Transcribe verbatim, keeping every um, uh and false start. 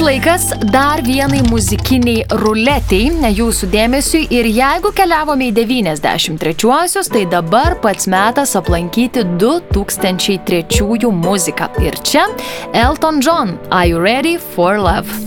laikas dar vienai muzikiniai ruletei jūsų dėmesiui ir jeigu keliavome į devyniasdešimt trečiuosius, tai dabar pats metas aplankyti du tūkstančiai trečiųjų muziką. Ir čia Elton John, Are You Ready for Love?